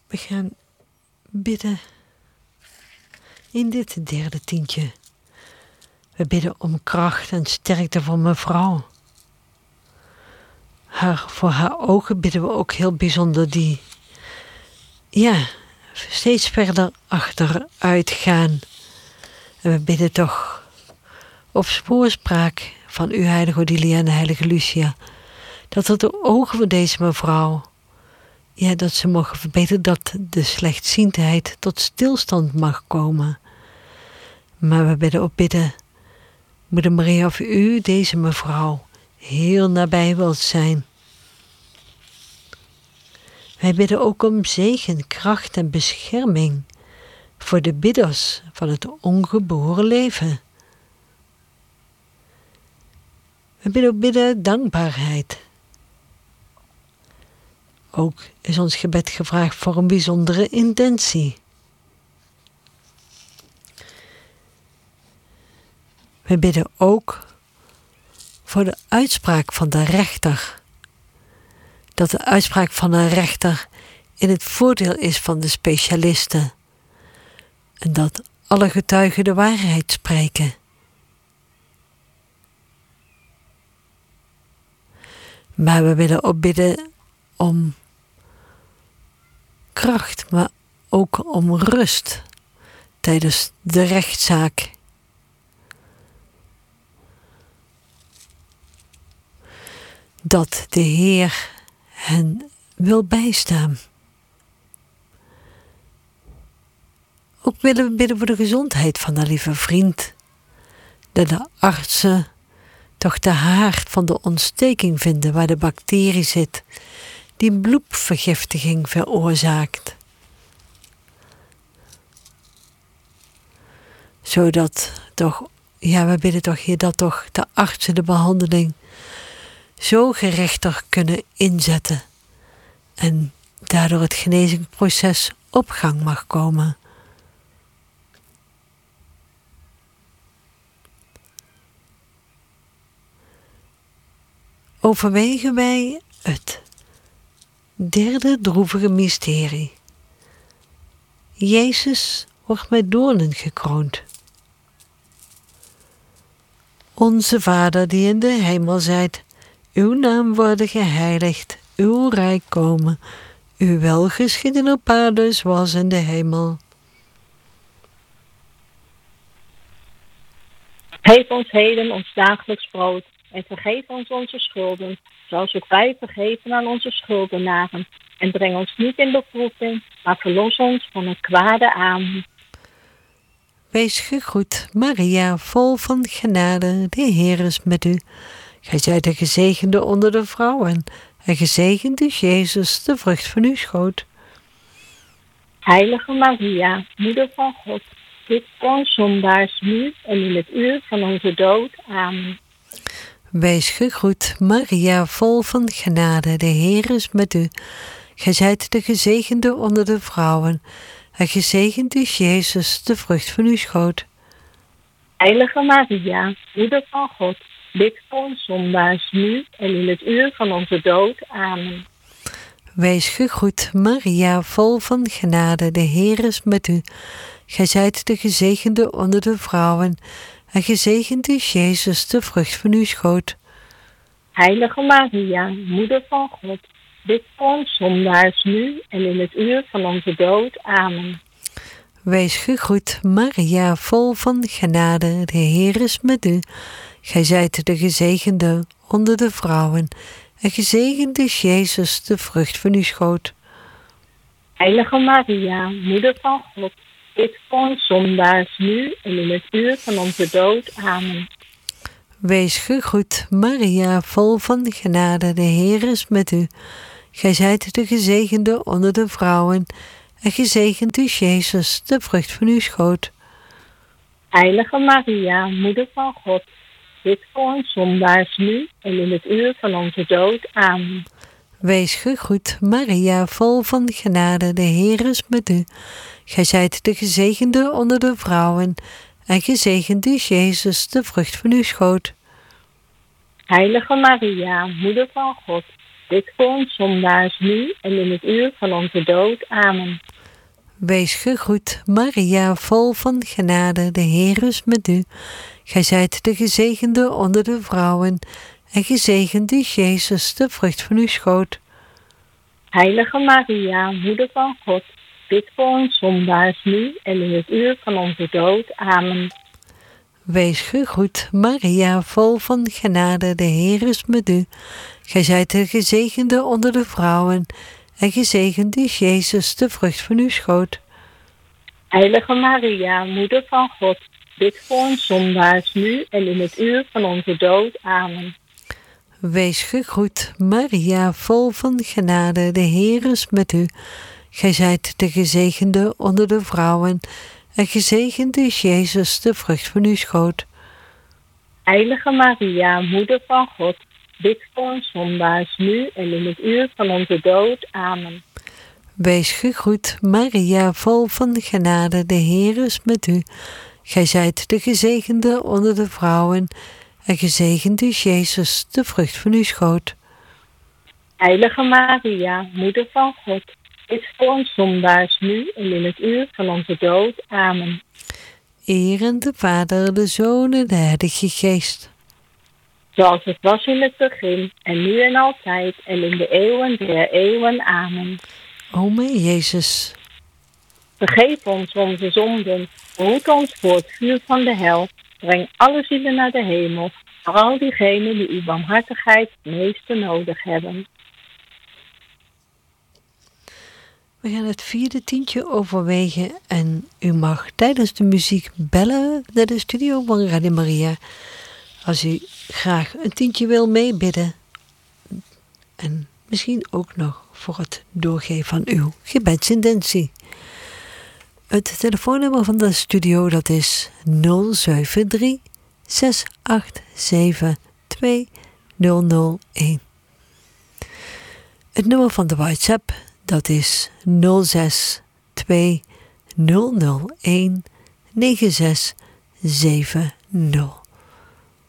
We gaan bidden in dit derde tientje. We bidden om kracht en sterkte voor mevrouw. Voor haar ogen bidden we ook heel bijzonder die steeds verder achteruit gaan. En we bidden toch op spoorspraak van u, heilige Odilia en heilige Lucia, dat er de ogen van deze mevrouw, dat ze mogen verbeteren, dat de slechtziendheid tot stilstand mag komen. Maar we bidden ook Moeder Maria, of u deze mevrouw heel nabij wilt zijn. Wij bidden ook om zegen, kracht en bescherming voor de bidders van het ongeboren leven. We bidden dankbaarheid. Ook is ons gebed gevraagd voor een bijzondere intentie. We bidden ook voor de uitspraak van de rechter. Dat de uitspraak van een rechter in het voordeel is van de specialisten. En dat alle getuigen de waarheid spreken. Maar we willen ook bidden om kracht, maar ook om rust tijdens de rechtszaak. Dat de Heer hen wil bijstaan. Ook willen we bidden voor de gezondheid van haar lieve vriend. Dat de artsen toch de haard van de ontsteking vinden waar de bacterie zit, die bloedvergiftiging veroorzaakt. Zodat we bidden toch hier dat toch de artsen de behandeling zo gerichter kunnen inzetten en daardoor het genezingsproces op gang mag komen. Overwegen wij het derde droevige mysterie. Jezus wordt met doornen gekroond. Onze Vader die in de hemel zijt, uw naam worden geheiligd, uw rijk komen, uw wil geschieden op aarde zoals in de hemel. Geef ons heden ons dagelijks brood en vergeef ons onze schulden, zoals ook wij vergeven aan onze schuldenaren. En breng ons niet in beproeving, maar verlos ons van het kwade. Amen. Wees gegroet, Maria, vol van genade, de Heer is met u. Gij zijt de gezegende onder de vrouwen, en gezegend is Jezus, de vrucht van uw schoot. Heilige Maria, moeder van God, bid voor ons zondaars nu en in het uur van onze dood. Amen. Wees gegroet, Maria, vol van genade, de Heer is met u. Gij zijt de gezegende onder de vrouwen, en gezegend is Jezus, de vrucht van uw schoot. Heilige Maria, moeder van God, bid voor ons zondaars nu en in het uur van onze dood. Amen. Wees gegroet, Maria, vol van genade, de Heer is met u. Gij zijt de gezegende onder de vrouwen, en gezegend is Jezus, de vrucht van uw schoot. Heilige Maria, moeder van God, bid voor ons zondaars nu en in het uur van onze dood. Amen. Wees gegroet, Maria, vol van genade, de Heer is met u. Gij zijt de gezegende onder de vrouwen, en gezegend is Jezus, de vrucht van uw schoot. Heilige Maria, moeder van God, bid voor ons zondaars nu en in het uur van onze dood. Amen. Wees gegroet, Maria, vol van genade, de Heer is met u. Gij zijt de gezegende onder de vrouwen, en gezegend is Jezus, de vrucht van uw schoot. Heilige Maria, moeder van God, bid voor ons zondaars nu en in het uur van onze dood. Amen. Wees gegroet, Maria, vol van genade, de Heer is met u. Gij zijt de gezegende onder de vrouwen, en gezegend is Jezus, de vrucht van uw schoot. Heilige Maria, moeder van God, bid voor ons zondaars nu en in het uur van onze dood. Amen. Wees gegroet, Maria, vol van genade, de Heer is met u. Gij zijt de gezegende onder de vrouwen, en gezegend is Jezus, de vrucht van uw schoot. Heilige Maria, moeder van God, bid voor ons zondaars nu en in het uur van onze dood. Amen. Wees gegroet, Maria, vol van genade, de Heer is met u. Gij zijt de gezegende onder de vrouwen, en gezegend is Jezus, de vrucht van uw schoot. Heilige Maria, moeder van God, bid voor ons zondaars nu en in het uur van onze dood. Amen. Wees gegroet, Maria, vol van genade, de Heer is met u. Gij zijt de gezegende onder de vrouwen, en gezegend is Jezus, de vrucht van uw schoot. Heilige Maria, moeder van God, bid voor ons zondaars nu en in het uur van onze dood. Amen. Wees gegroet, Maria, vol van genade, de Heer is met u. Gij zijt de gezegende onder de vrouwen, en gezegend is Jezus, de vrucht van uw schoot. Heilige Maria, moeder van God, bid voor ons zondaars nu en in het uur van onze dood. Amen. Eer aan de Vader, de Zoon en de Heilige Geest. Zoals het was in het begin, en nu en altijd, en in de eeuwen der eeuwen. Amen. O mijn Jezus, Vergeef ons onze zonden, behoed ons voor het vuur van de hel, breng alle zielen naar de hemel, vooral diegenen die uw barmhartigheid het meeste nodig hebben. we gaan het 4e tientje overwegen en u mag tijdens de muziek bellen naar de studio van Radio Maria als u graag een tientje wil meebidden en misschien ook nog voor het doorgeven van uw gebedsintentie. Het telefoonnummer van de studio dat is 073 687 2001. Het nummer van de WhatsApp dat is 06 2001 9670.